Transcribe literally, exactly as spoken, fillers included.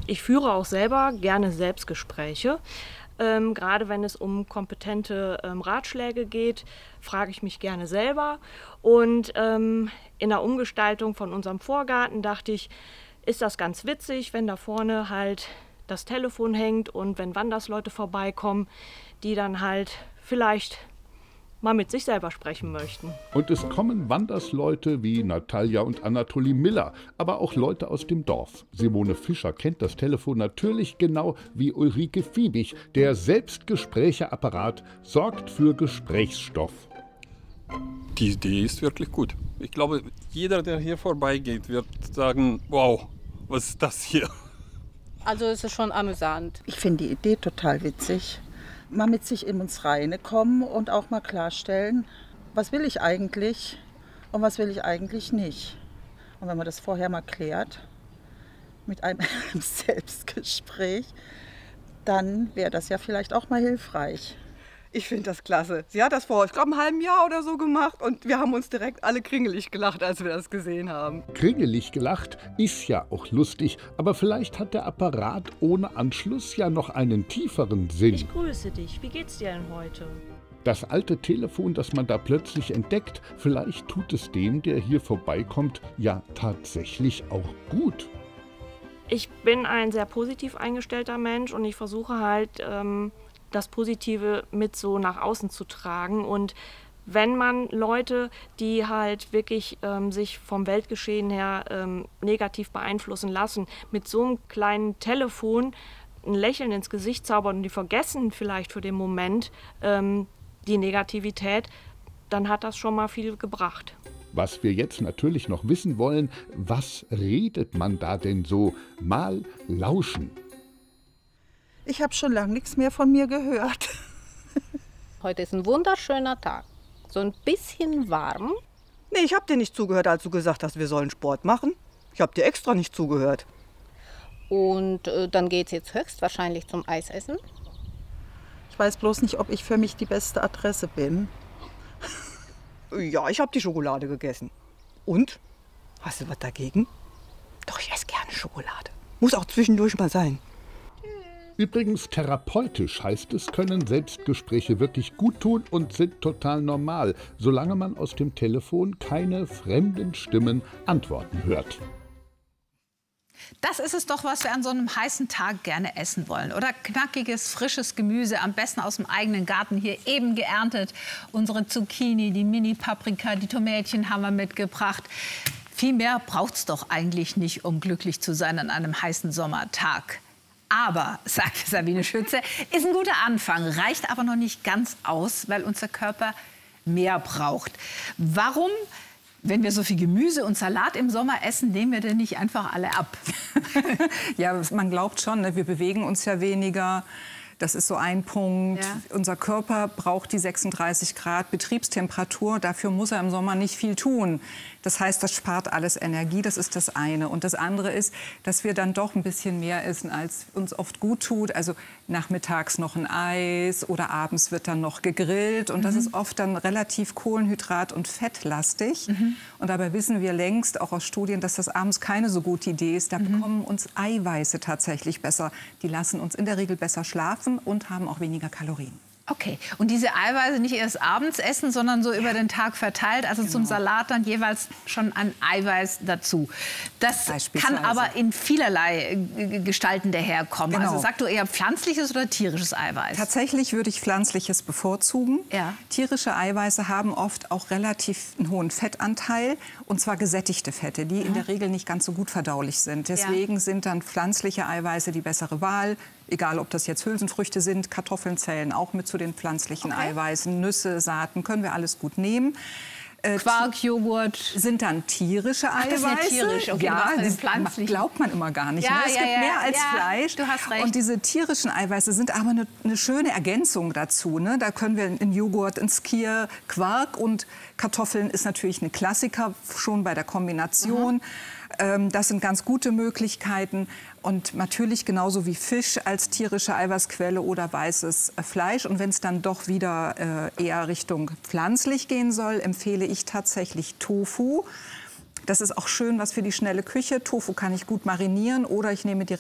Ich führe auch selber gerne Selbstgespräche. Ähm, gerade wenn es um kompetente ähm, Ratschläge geht, frage ich mich gerne selber. Und ähm, in der Umgestaltung von unserem Vorgarten dachte ich, ist das ganz witzig, wenn da vorne halt das Telefon hängt und wenn Wandersleute vorbeikommen, die dann halt vielleicht mal mit sich selber sprechen möchten. Und es kommen Wandersleute wie Natalia und Anatoly Miller, aber auch Leute aus dem Dorf. Simone Fischer kennt das Telefon natürlich genau wie Ulrike Fiebig. Der Selbstgesprächeapparat sorgt für Gesprächsstoff. Die Idee ist wirklich gut. Ich glaube, jeder, der hier vorbeigeht, wird sagen, wow, was ist das hier? Also es ist schon amüsant. Ich finde die Idee total witzig. Mal mit sich in uns Reine kommen und auch mal klarstellen, was will ich eigentlich und was will ich eigentlich nicht. Und wenn man das vorher mal klärt, mit einem Selbstgespräch, dann wäre das ja vielleicht auch mal hilfreich. Ich finde das klasse. Sie hat das vor, ich glaube, einem halben Jahr oder so gemacht und wir haben uns direkt alle kringelig gelacht, als wir das gesehen haben. Kringelig gelacht ist ja auch lustig, aber vielleicht hat der Apparat ohne Anschluss ja noch einen tieferen Sinn. Ich grüße dich. Wie geht's dir denn heute? Das alte Telefon, das man da plötzlich entdeckt, vielleicht tut es dem, der hier vorbeikommt, ja tatsächlich auch gut. Ich bin ein sehr positiv eingestellter Mensch und ich versuche halt, ähm, das Positive mit so nach außen zu tragen. Und wenn man Leute, die halt wirklich ähm, sich vom Weltgeschehen her ähm, negativ beeinflussen lassen, mit so einem kleinen Telefon ein Lächeln ins Gesicht zaubern und die vergessen vielleicht für den Moment ähm, die Negativität, dann hat das schon mal viel gebracht. Was wir jetzt natürlich noch wissen wollen, was redet man da denn so? Mal lauschen. Ich habe schon lange nichts mehr von mir gehört. Heute ist ein wunderschöner Tag. So ein bisschen warm. Nee, ich habe dir nicht zugehört, als du gesagt hast, wir sollen Sport machen. Ich habe dir extra nicht zugehört. Und äh, dann geht es jetzt höchstwahrscheinlich zum Eisessen. Ich weiß bloß nicht, ob ich für mich die beste Adresse bin. Ja, ich habe die Schokolade gegessen. Und? Hast du was dagegen? Doch, ich esse gerne Schokolade. Muss auch zwischendurch mal sein. Übrigens, therapeutisch heißt es, können Selbstgespräche wirklich gut tun und sind total normal, solange man aus dem Telefon keine fremden Stimmen antworten hört. Das ist es doch, was wir an so einem heißen Tag gerne essen wollen. Oder knackiges, frisches Gemüse, am besten aus dem eigenen Garten, hier eben geerntet. Unsere Zucchini, die Mini-Paprika, die Tomätchen haben wir mitgebracht. Viel mehr braucht es doch eigentlich nicht, um glücklich zu sein an einem heißen Sommertag. Aber, sagt Sabine Schütze, ist ein guter Anfang, reicht aber noch nicht ganz aus, weil unser Körper mehr braucht. Warum, wenn wir so viel Gemüse und Salat im Sommer essen, nehmen wir denn nicht einfach alle ab? Ja, man glaubt schon, ne? Wir bewegen uns ja weniger. Das ist so ein Punkt. Ja. Unser Körper braucht die sechsunddreißig Grad Betriebstemperatur. Dafür muss er im Sommer nicht viel tun. Das heißt, das spart alles Energie. Das ist das eine. Und das andere ist, dass wir dann doch ein bisschen mehr essen, als uns oft gut tut. Also nachmittags noch ein Eis oder abends wird dann noch gegrillt. Und das Mhm. ist oft dann relativ kohlenhydrat- und fettlastig. Mhm. Und dabei wissen wir längst, auch aus Studien, dass das abends keine so gute Idee ist. Da Mhm. bekommen uns Eiweiße tatsächlich besser. Die lassen uns in der Regel besser schlafen und haben auch weniger Kalorien. Okay, und diese Eiweiße nicht erst abends essen, sondern so über den Tag verteilt, also zum Salat dann jeweils schon ein Eiweiß dazu. Das kann Beispielsweise. aber in vielerlei äh, Gestalten daherkommen. Genau. Also sagst du eher pflanzliches oder tierisches Eiweiß? Tatsächlich würde ich pflanzliches bevorzugen. Ja. Tierische Eiweiße haben oft auch relativ einen hohen Fettanteil, und zwar gesättigte Fette, die in der Regel nicht ganz so gut verdaulich sind. Deswegen sind dann pflanzliche Eiweiße die bessere Wahl. Egal, ob das jetzt Hülsenfrüchte sind, Kartoffeln zählen auch mit zu den pflanzlichen Okay. Eiweißen, Nüsse, Saaten, können wir alles gut nehmen. Äh, Quark, Joghurt. Sind dann tierische Ach, das Eiweiße. ist ja tierisch, okay, ja, was von den das pflanzlichen? glaubt man immer gar nicht. Ja, ne? Es ja, gibt ja, mehr als ja, Fleisch. du hast recht. Und diese tierischen Eiweiße sind aber eine, eine schöne Ergänzung dazu. Ne? Da können wir in Joghurt, in Skier, Quark und Kartoffeln ist natürlich ein Klassiker schon bei der Kombination. Ähm, das sind ganz gute Möglichkeiten. Und natürlich genauso wie Fisch als tierische Eiweißquelle oder weißes Fleisch. Und wenn es dann doch wieder äh, eher Richtung pflanzlich gehen soll, empfehle ich tatsächlich Tofu. Das ist auch schön was für die schnelle Küche. Tofu kann ich gut marinieren oder ich nehme die